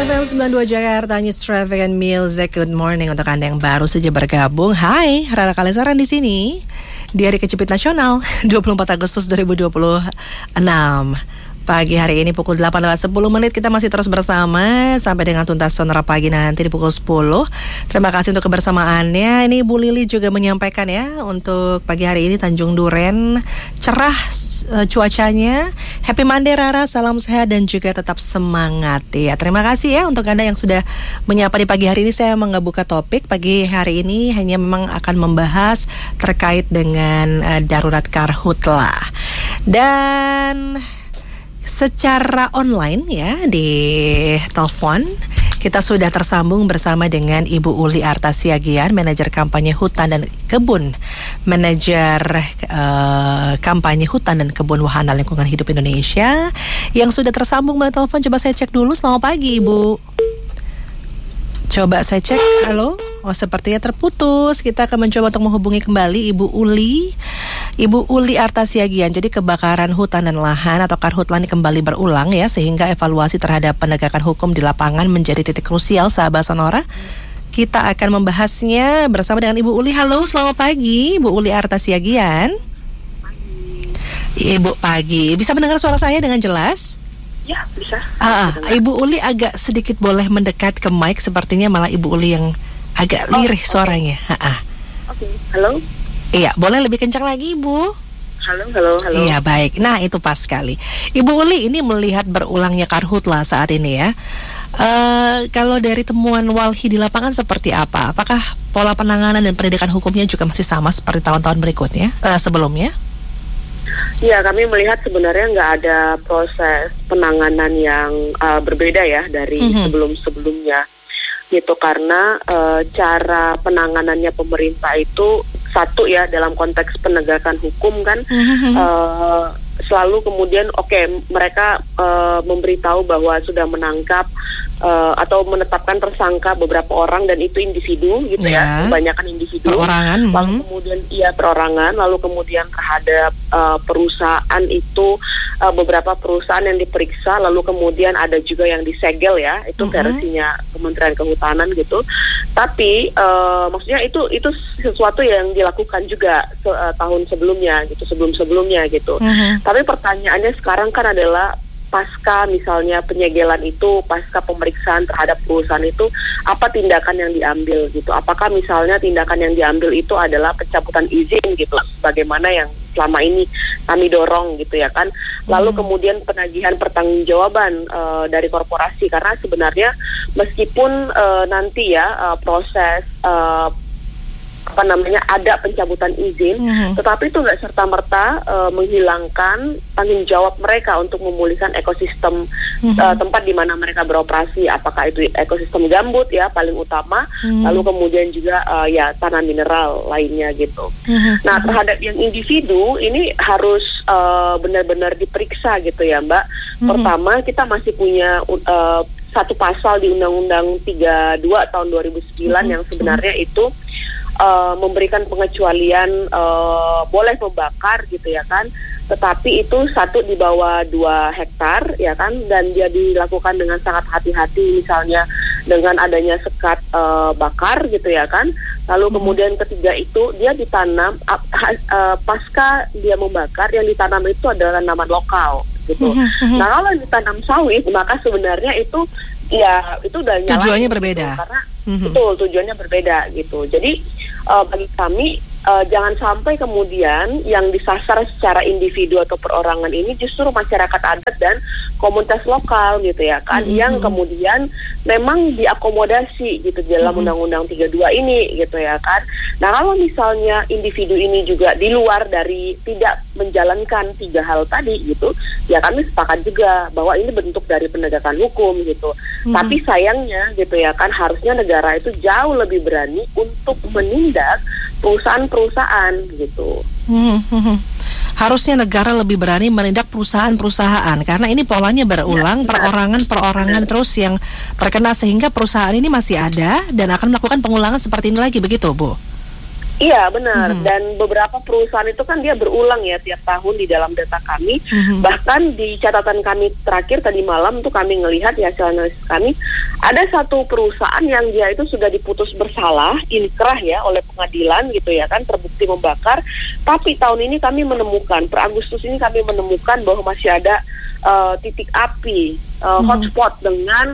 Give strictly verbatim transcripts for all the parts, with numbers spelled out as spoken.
F M sembilan puluh dua Jakarta, News Traffic and Music. Good morning untuk Anda yang baru saja bergabung. Hai, Rara Kalesaran di sini di Hari Kecepit Nasional dua puluh empat Agustus dua ribu dua puluh enam. Pagi hari ini pukul delapan lewat sepuluh menit kita masih terus bersama sampai dengan tuntas sonora pagi nanti di pukul sepuluh. Terima kasih untuk kebersamaannya. Ini Bu Lili juga menyampaikan ya, untuk pagi hari ini Tanjung Duren cerah uh, cuacanya. Happy Monday Rara, salam sehat dan juga tetap semangat ya. Terima kasih ya untuk Anda yang sudah menyapa di pagi hari ini. Saya memang nggak buka topik pagi hari ini, hanya memang akan membahas terkait dengan uh, darurat karhutla. Dan secara online ya, di telepon kita sudah tersambung bersama dengan Ibu Uli Artasiagian, manajer kampanye hutan dan kebun, manajer uh, kampanye hutan dan kebun Wahana Lingkungan Hidup Indonesia, yang sudah tersambung melalui telepon. Coba saya cek dulu. Selamat pagi Ibu. Coba saya cek. Halo. Oh, sepertinya terputus. Kita akan mencoba untuk menghubungi kembali Ibu Uli. Ibu Uli Artasiagian. Jadi kebakaran hutan dan lahan atau karhutla ini kembali berulang ya, sehingga evaluasi terhadap penegakan hukum di lapangan menjadi titik krusial sahabat Sonora. Kita akan membahasnya bersama dengan Ibu Uli. Halo, selamat pagi Ibu Uli Artasiagian. Ibu pagi. Bisa mendengar suara saya dengan jelas? Ya, bisa. Ah, Ibu Uli agak sedikit boleh mendekat ke mic, sepertinya malah Ibu Uli yang agak lirih oh, suaranya. Oke, okay. Halo. Iya, boleh lebih kencang lagi Ibu. Halo, halo, halo. Iya, baik. Nah, itu pas sekali. Ibu Uli, ini melihat berulangnya karhutla saat ini ya. Uh, kalau dari temuan Walhi di lapangan seperti apa? Apakah pola penanganan dan pendidikan hukumnya juga masih sama seperti tahun-tahun berikutnya, uh, sebelumnya? Ya, kami melihat sebenarnya nggak ada proses penanganan yang uh, berbeda ya dari mm-hmm. sebelum-sebelumnya gitu, karena uh, cara penanganannya pemerintah itu satu ya, dalam konteks penegakan hukum kan mm-hmm. uh, selalu kemudian oke okay, mereka uh, memberitahu bahwa sudah menangkap uh, atau menetapkan tersangka beberapa orang dan itu individu gitu yeah. ya, kebanyakan individu. Perorangan. Lalu hmm. kemudian iya perorangan, lalu kemudian terhadap uh, perusahaan itu uh, beberapa perusahaan yang diperiksa, lalu kemudian ada juga yang disegel ya, itu hmm. versinya Kementerian Kehutanan gitu. Tapi uh, maksudnya itu itu sesuatu yang dilakukan juga se- uh, tahun sebelumnya gitu, sebelum-sebelumnya gitu. Hmm. Tapi pertanyaannya sekarang kan adalah pasca misalnya penyegelan itu, pasca pemeriksaan terhadap perusahaan itu, apa tindakan yang diambil gitu? Apakah misalnya tindakan yang diambil itu adalah pencabutan izin gitu, bagaimana yang selama ini kami dorong gitu ya kan? Lalu hmm. kemudian penagihan pertanggungjawaban uh, dari korporasi, karena sebenarnya meskipun uh, nanti ya uh, proses uh, apa namanya ada pencabutan izin, mm-hmm. tetapi itu nggak serta-merta uh, menghilangkan tanggung jawab mereka untuk memulihkan ekosistem mm-hmm. uh, tempat di mana mereka beroperasi, apakah itu ekosistem gambut ya paling utama, mm-hmm. lalu kemudian juga uh, ya tanah mineral lainnya gitu. Mm-hmm. Nah, terhadap yang individu ini harus uh, benar-benar diperiksa gitu ya Mbak. Mm-hmm. Pertama, kita masih punya uh, satu pasal di Undang-Undang tiga puluh dua tahun dua ribu sembilan mm-hmm. yang sebenarnya itu Uh, memberikan pengecualian uh, boleh membakar gitu ya kan, tetapi itu satu di bawah dua hektar ya kan, dan dia dilakukan dengan sangat hati-hati, misalnya dengan adanya sekat uh, bakar gitu ya kan. Lalu kemudian ketiga itu dia ditanam uh, uh, pasca dia membakar, yang ditanam itu adalah tanaman lokal gitu. Nah, kalau ditanam sawit maka sebenarnya itu ya itu udah nyala tujuannya gitu, berbeda karena mm-hmm. betul tujuannya berbeda gitu. Jadi uh, bagi kami uh, jangan sampai kemudian yang disasar secara individu atau perorangan ini justru masyarakat adat dan komunitas lokal gitu ya kan, mm-hmm. yang kemudian memang diakomodasi gitu dalam mm-hmm. Undang-Undang tiga puluh dua ini gitu ya kan. Nah, kalau misalnya individu ini juga di luar dari tidak menjalankan tiga hal tadi gitu, ya kami sepakat juga bahwa ini bentuk dari penegakan hukum gitu. Hmm. Tapi sayangnya gitu ya kan, harusnya negara itu jauh lebih berani untuk menindak perusahaan-perusahaan gitu. Hmm. Hmm. Harusnya negara lebih berani menindak perusahaan-perusahaan, karena ini polanya berulang, ya, perorangan-perorangan terus yang terkena, sehingga perusahaan ini masih ada dan akan melakukan pengulangan seperti ini lagi, begitu Bu? Iya benar, Mm-hmm. dan beberapa perusahaan itu kan dia berulang ya tiap tahun di dalam data kami. Mm-hmm. Bahkan di catatan kami terakhir tadi malam tuh kami ngelihat di hasil analisis kami, ada satu perusahaan yang dia itu sudah diputus bersalah, inkrah ya oleh pengadilan gitu ya kan, terbukti membakar. Tapi tahun ini kami menemukan, per Agustus ini kami menemukan bahwa masih ada uh, titik api, uh, Mm-hmm. hotspot dengan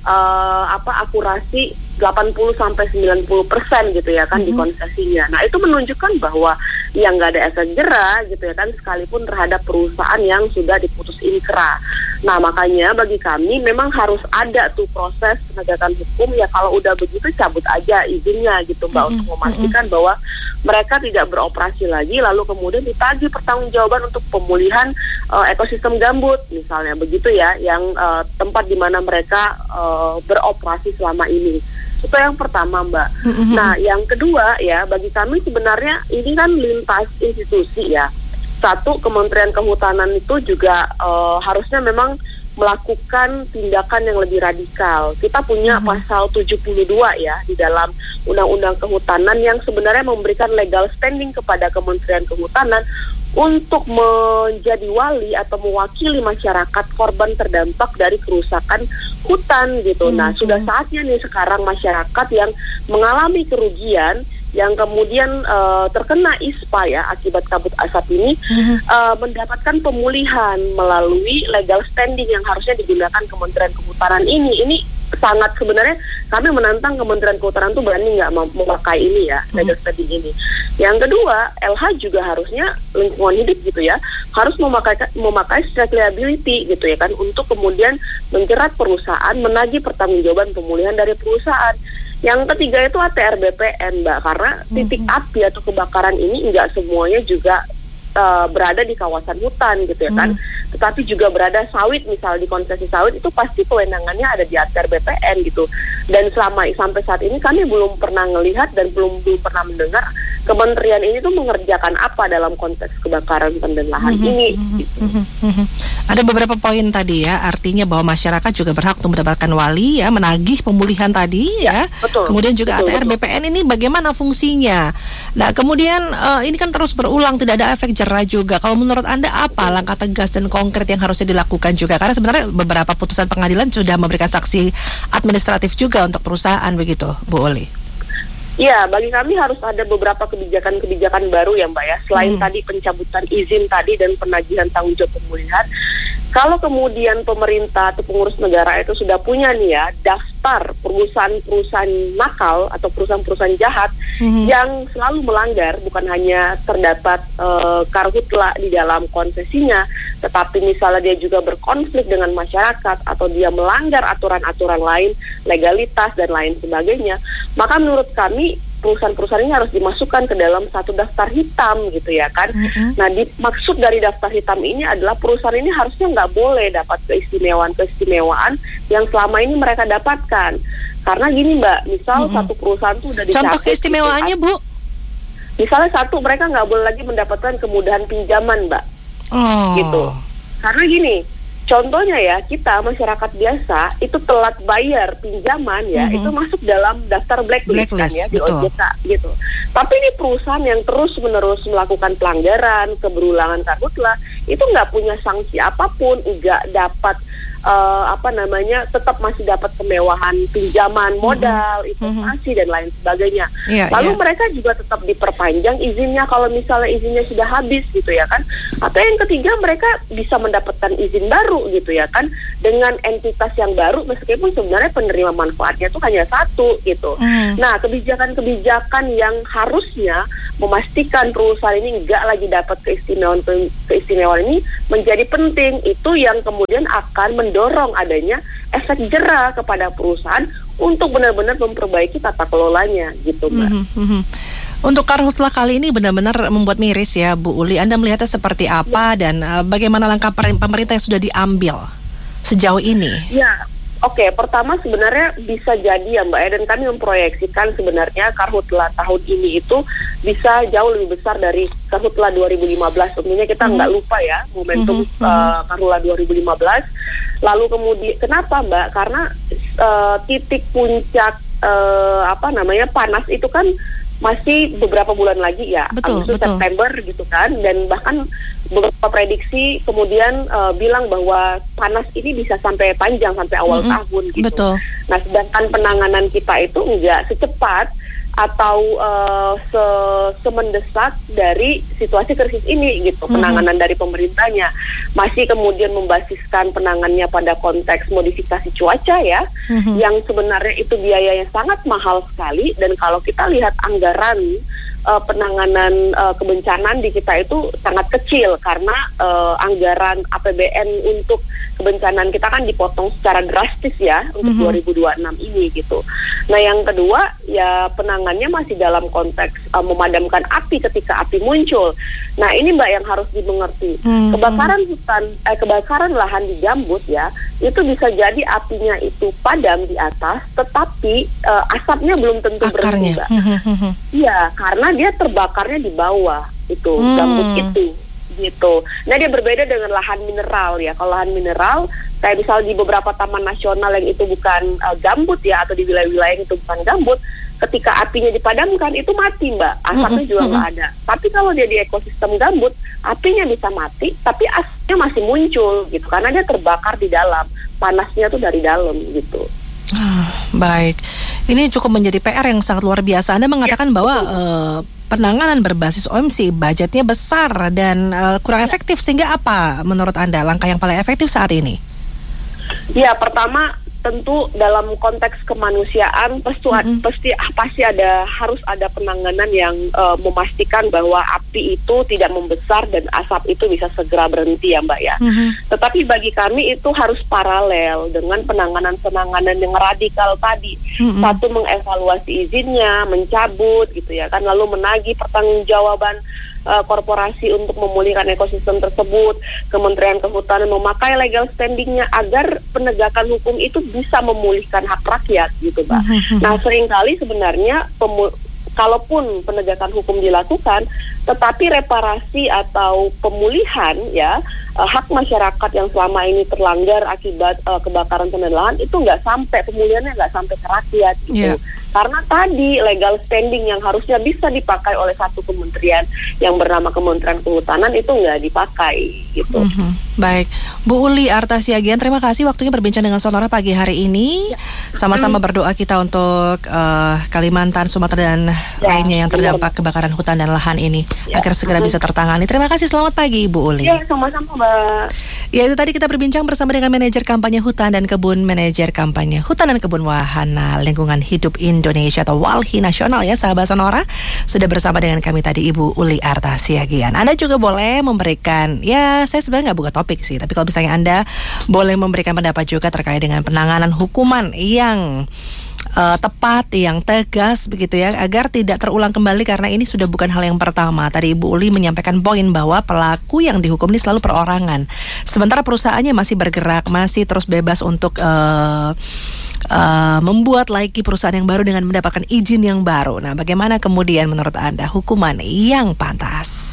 uh, apa akurasi delapan puluh sampai sembilan puluh persen gitu ya kan mm-hmm. di konsesinya. Nah itu menunjukkan bahwa yang nggak ada efek jera gitu ya kan, sekalipun terhadap perusahaan yang sudah diputus inkrah. Nah makanya bagi kami memang harus ada tuh proses penegakan hukum ya, kalau udah begitu cabut aja izinnya gitu Mbak, mm-hmm. untuk memastikan mm-hmm. bahwa mereka tidak beroperasi lagi, lalu kemudian ditagih pertanggungjawaban untuk pemulihan uh, ekosistem gambut misalnya begitu ya, yang uh, tempat di mana mereka uh, beroperasi selama ini. Itu yang pertama Mbak. Mm-hmm. Nah yang kedua ya, bagi kami sebenarnya ini kan lintas institusi ya. Satu, Kementerian Kehutanan itu juga uh, harusnya memang melakukan tindakan yang lebih radikal. Kita punya mm-hmm. pasal tujuh puluh dua ya di dalam Undang-Undang Kehutanan yang sebenarnya memberikan legal standing kepada Kementerian Kehutanan untuk menjadi wali atau mewakili masyarakat korban terdampak dari kerusakan hutan gitu. Hmm. Nah, sudah saatnya nih sekarang masyarakat yang mengalami kerugian, yang kemudian uh, terkena I S P A ya akibat kabut asap ini, hmm. uh, mendapatkan pemulihan melalui legal standing yang harusnya digunakan Kementerian Kehutanan ini. Ini sangat sebenarnya kami menantang Kementerian Kehutanan tuh berani nggak memakai ini ya, legal standing ini. Yang kedua, L H juga harusnya lingkungan hidup gitu ya, harus memakai memakai strict liability gitu ya kan, untuk kemudian menjerat perusahaan, menagih pertanggungjawaban pemulihan dari perusahaan. Yang ketiga itu A T R B P N Mbak, karena titik mm-hmm. api atau kebakaran ini nggak semuanya juga Uh, berada di kawasan hutan gitu ya kan, hmm. tetapi juga berada sawit, misalnya di konsesi sawit itu pasti kewenangannya ada di A T R B P N gitu. Dan selama sampai saat ini kami belum pernah melihat dan belum belum pernah mendengar kementerian ini tuh mengerjakan apa dalam konteks kebakaran hutan dan lahan hmm. ini. Gitu. Hmm. Hmm. Ada beberapa poin tadi ya, artinya bahwa masyarakat juga berhak untuk mendapatkan wali ya, menagih pemulihan tadi ya. Betul. Kemudian juga betul, A T R B P N betul. Ini bagaimana fungsinya? Nah kemudian uh, ini kan terus berulang, tidak ada efek jerah juga. Kalau menurut Anda apa langkah tegas dan konkret yang harusnya dilakukan juga? Karena sebenarnya beberapa putusan pengadilan sudah memberikan sanksi administratif juga untuk perusahaan begitu, Bu Uli. Ya, bagi kami harus ada beberapa kebijakan-kebijakan baru ya Mbak ya. Selain hmm. tadi pencabutan izin tadi dan penagihan tanggung jawab pemulihan, kalau kemudian pemerintah atau pengurus negara itu sudah punya nih ya daftar perusahaan-perusahaan nakal atau perusahaan-perusahaan jahat hmm. yang selalu melanggar, bukan hanya terdapat uh, karhutla di dalam konsesinya, tetapi misalnya dia juga berkonflik dengan masyarakat atau dia melanggar aturan-aturan lain, legalitas dan lain sebagainya, maka menurut kami perusahaan-perusahaan ini harus dimasukkan ke dalam satu daftar hitam gitu ya kan. Mm-hmm. Nah, di, maksud dari daftar hitam ini adalah perusahaan ini harusnya nggak boleh dapat keistimewaan-keistimewaan yang selama ini mereka dapatkan. Karena gini Mbak, misal mm-hmm. satu perusahaan tuh udah dicapek. Contoh keistimewaannya Bu? Misalnya satu, mereka nggak boleh lagi mendapatkan kemudahan pinjaman Mbak. Oh. Gitu. Karena gini, contohnya ya, kita masyarakat biasa itu telat bayar pinjaman ya, mm-hmm. itu masuk dalam daftar blacklist, blacklist kan ya di O J K gitu. Tapi ini perusahaan yang terus-menerus melakukan pelanggaran, keberulangan karhutla, itu nggak punya sanksi apapun, nggak dapat uh, apa namanya, tetap masih dapat kemewahan pinjaman modal, mm-hmm. investasi mm-hmm. dan lain sebagainya. Yeah, Lalu yeah. mereka juga tetap diperpanjang izinnya kalau misalnya izinnya sudah habis gitu ya kan. Atau yang ketiga, mereka bisa mendapatkan izin baru gitu ya kan, dengan entitas yang baru meskipun sebenarnya penerima manfaatnya itu hanya satu gitu. Hmm. Nah, kebijakan-kebijakan yang harusnya memastikan perusahaan ini enggak lagi dapat keistimewaan keistimewaan ini menjadi penting, itu yang kemudian akan mendorong adanya efek jera kepada perusahaan untuk benar-benar memperbaiki tata kelolanya gitu Mbak. Hmm, hmm, hmm. Untuk karhutla kali ini benar-benar membuat miris ya Bu Uli. Anda melihatnya seperti apa dan uh, bagaimana langkah pemerintah yang sudah diambil sejauh ini? Ya, oke. Okay. Pertama sebenarnya bisa jadi ya Mbak ya, dan kami memproyeksikan sebenarnya karhutla tahun ini itu bisa jauh lebih besar dari karhutla dua ribu lima belas. Tentunya kita nggak hmm. lupa ya momentum hmm. uh, karhutla dua ribu lima belas. Lalu kemudian kenapa Mbak? Karena uh, titik puncak uh, apa namanya panas itu kan masih beberapa bulan lagi ya, betul, Agustus betul. September gitu kan, dan bahkan beberapa prediksi kemudian uh, bilang bahwa panas ini bisa sampai panjang sampai awal mm-hmm. tahun gitu. Betul. Nah, sedangkan penanganan kita itu enggak secepat atau uh, se semendesak dari situasi krisis ini gitu. Mm-hmm. Penanganan dari pemerintahnya masih kemudian membasiskan penanganannya pada konteks modifikasi cuaca ya, mm-hmm. yang sebenarnya itu biayanya sangat mahal sekali, dan kalau kita lihat anggaran uh, penanganan uh, kebencanaan di kita itu sangat kecil karena uh, anggaran A P B N untuk kebencanaan kita kan dipotong secara drastis ya untuk mm-hmm. dua ribu dua puluh enam ini gitu. Nah, yang kedua ya penanganannya masih dalam konteks uh, memadamkan api ketika api muncul. Nah, ini Mbak yang harus dimengerti. Mm-hmm. Kebakaran hutan, eh, kebakaran lahan di gambut ya, itu bisa jadi apinya itu padam di atas, tetapi uh, asapnya belum tentu berhenti, Mbak. Iya, karena dia terbakarnya di bawah itu mm. gambut itu. Gitu. Nah, dia berbeda dengan lahan mineral ya. Kalau lahan mineral, kayak misal di beberapa taman nasional yang itu bukan uh, gambut ya, atau di wilayah-wilayah yang itu bukan gambut, ketika apinya dipadamkan itu mati, Mbak. Asapnya juga nggak ada. Tapi kalau dia di ekosistem gambut, apinya bisa mati, tapi asapnya masih muncul gitu, karena dia terbakar di dalam. Panasnya tuh dari dalam gitu. Ah, baik. Ini cukup menjadi P R yang sangat luar biasa. Anda mengatakan ya, bahwa uh, penanganan berbasis O M C budgetnya besar dan uh, kurang efektif, sehingga apa menurut Anda langkah yang paling efektif saat ini? Ya, pertama tentu dalam konteks kemanusiaan pasti mm-hmm. pasti pasti ada harus ada penanganan yang uh, memastikan bahwa api itu tidak membesar dan asap itu bisa segera berhenti ya Mbak ya. Mm-hmm. Tetapi bagi kami itu harus paralel dengan penanganan-penanganan yang radikal tadi. Mm-hmm. Satu, mengevaluasi izinnya, mencabut gitu ya kan, lalu menagih pertanggungjawaban Uh, korporasi untuk memulihkan ekosistem tersebut. Kementerian Kehutanan memakai legal standingnya agar penegakan hukum itu bisa memulihkan hak rakyat gitu, Mbak. Mm-hmm. Nah, seringkali sebenarnya pemu- kalaupun penegakan hukum dilakukan, tetapi reparasi atau pemulihan ya uh, hak masyarakat yang selama ini terlanggar akibat uh, kebakaran hutan dan lahan itu nggak sampai, pemulihannya nggak sampai ke rakyat gitu. Yeah. Karena tadi legal standing yang harusnya bisa dipakai oleh satu kementerian yang bernama Kementerian Kehutanan itu nggak dipakai gitu. Mm-hmm. Baik, Bu Uli Artasiagian, terima kasih waktunya berbincang dengan Sonora pagi hari ini. Ya. Sama-sama mm. berdoa kita untuk uh, Kalimantan, Sumatera dan ya, lainnya yang terdampak benar. kebakaran hutan dan lahan ini ya. agar segera mm. bisa tertangani. Terima kasih, selamat pagi Bu Uli. Ya, sama-sama Mbak. Ya, itu tadi kita berbincang bersama dengan manajer kampanye hutan dan kebun, manajer kampanye hutan dan kebun wahana lingkungan hidup Indonesia atau WALHI nasional ya, sahabat Sonora. Sudah bersama dengan kami tadi Ibu Uli Artasiagian. Anda juga boleh memberikan, ya saya sebenarnya nggak buka topik sih, tapi kalau misalnya Anda boleh memberikan pendapat juga terkait dengan penanganan hukuman yang Uh, tepat, yang tegas begitu ya, agar tidak terulang kembali, karena ini sudah bukan hal yang pertama. Tadi Ibu Uli menyampaikan poin bahwa pelaku yang dihukum ini selalu perorangan, sementara perusahaannya masih bergerak, masih terus bebas untuk uh, uh, membuat lagi perusahaan yang baru dengan mendapatkan izin yang baru. Nah, bagaimana kemudian menurut Anda hukuman yang pantas?